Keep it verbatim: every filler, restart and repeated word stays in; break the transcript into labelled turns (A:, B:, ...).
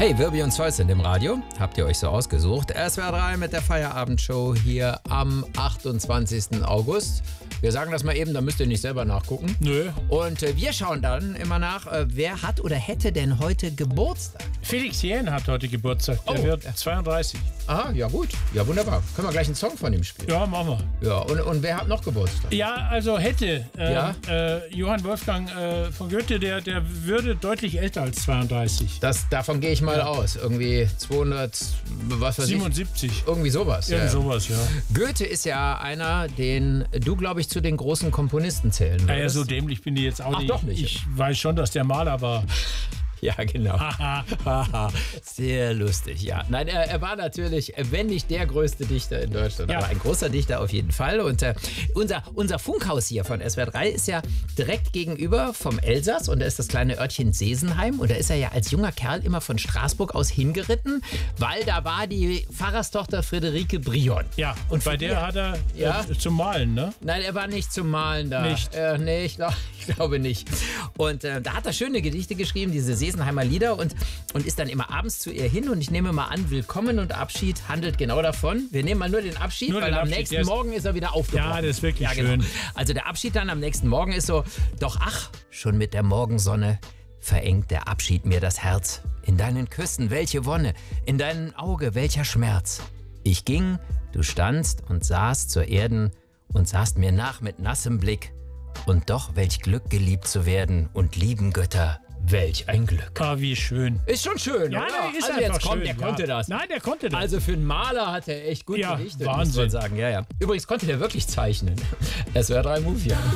A: Hey, Wirbi und Zeus sind im Radio. Habt ihr euch so ausgesucht? S W R drei mit der Feierabendshow hier am achtundzwanzigsten August. Wir sagen das mal eben, da müsst ihr nicht selber nachgucken.
B: Nö.
A: Und äh, wir schauen dann immer nach, äh, wer hat oder hätte denn heute Geburtstag?
B: Felix Jähn hat heute Geburtstag. Der
A: Oh.
B: wird zweiunddreißig.
A: Aha, ja gut. Ja, wunderbar. Können wir gleich einen Song von ihm spielen?
B: Ja, machen wir.
A: Ja, und, und wer hat noch Geburtstag?
B: Ja, also hätte äh,
A: Ja?
B: äh, Johann Wolfgang äh, von Goethe, der, der würde deutlich älter als zweiunddreißig.
A: Das, davon gehe ich mal aus. Irgendwie zweihundert, was weiß ich.
B: siebenundsiebzig.
A: Irgendwie sowas.
B: Irgend
A: ja.
B: sowas, ja.
A: Goethe ist ja einer, den du, glaube ich, zu den großen Komponisten zählen würdest.
B: Naja, so dämlich bin ich jetzt auch
A: Ach,
B: nicht.
A: doch nicht.
B: Ich weiß schon, dass der Maler war.
A: Ja, genau.
B: Haha.
A: Haha, sehr lustig, ja. Nein, er, er war natürlich, wenn nicht der größte Dichter in Deutschland,
B: Ja.
A: aber ein großer Dichter auf jeden Fall. Und äh, unser, unser Funkhaus hier von S W R drei ist ja direkt gegenüber vom Elsass und da ist das kleine Örtchen Sesenheim und da ist er ja als junger Kerl immer von Straßburg aus hingeritten, weil da war die Pfarrerstochter Friederike Brion.
B: Ja, und bei der hat er
A: Ja.
B: äh, zum Malen, ne?
A: Nein, er war nicht zum Malen da.
B: Nicht?
A: Äh, nee, ich, glaub, ich glaube nicht. Und äh, da hat er schöne Gedichte geschrieben, diese Sesenheimer Lieder und, und ist dann immer abends zu ihr hin und ich nehme mal an, Willkommen und Abschied handelt genau davon. Wir nehmen mal nur den Abschied,
B: Nur
A: weil
B: den
A: am
B: Abschied,
A: nächsten
B: der ist-
A: Morgen ist er wieder aufgebrochen.
B: Ja, das ist wirklich
A: ja, genau.
B: schön.
A: Also der Abschied dann am nächsten Morgen ist so, doch ach, schon mit der Morgensonne verengt der Abschied mir das Herz. In deinen Küssen, welche Wonne, in deinem Auge, welcher Schmerz. Ich ging, du standst und sahst zur Erden und sahst mir nach mit nassem Blick. Und doch, welch Glück, geliebt zu werden und lieben Götter, welch ein Glück.
B: Ah, wie schön.
A: Ist schon schön,
B: Ja,
A: oder?
B: der ist
A: also
B: einfach
A: jetzt kommt,
B: schön.
A: der
B: ja.
A: konnte das.
B: Nein, der konnte das.
A: Also für einen Maler hat er echt gut
B: Ja,
A: gedichtet, muss
B: Wahnsinn.
A: man sagen. Ja, ja. Übrigens konnte der wirklich zeichnen. S W R drei Move hier.